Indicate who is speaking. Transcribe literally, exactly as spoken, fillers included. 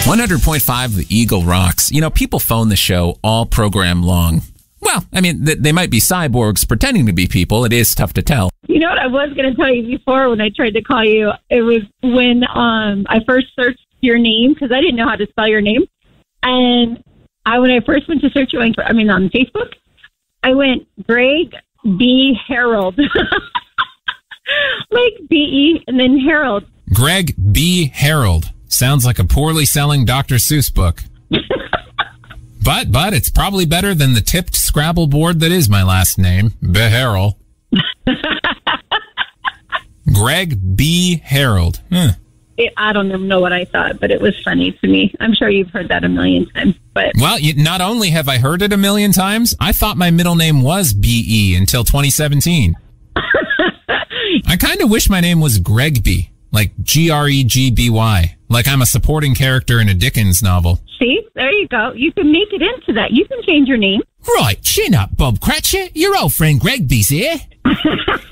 Speaker 1: one hundred point five The Eagle rocks. You know, people phone the show all program long. Well, I mean, th- they might be cyborgs pretending to be people. It is tough to tell.
Speaker 2: You know what I was going to tell you before when I tried to call you? It was when um, I first searched your name, because I didn't know how to spell your name. And I, when I first went to search you, I mean, on Facebook, I went Greg B. Harold. Like B E and then Harold.
Speaker 1: Greg B. Harold. Sounds like a poorly selling Doctor Seuss book. But, but it's probably better than the tipped Scrabble board that is my last name, Beharrell. Greg B. Harold. Huh.
Speaker 2: It, I don't even know what I thought, but it was funny to me. I'm sure you've heard that a million times. But
Speaker 1: well, you, not only have I heard it a million times, I thought my middle name was B E until twenty seventeen. I kind of wish my name was Gregby, like G R E G B Y, like I'm a supporting character in a Dickens novel.
Speaker 2: See, there you go. You can make it into that. You can change your name.
Speaker 1: Right, chin up, Bob Cratchit. Your old friend Gregby's here.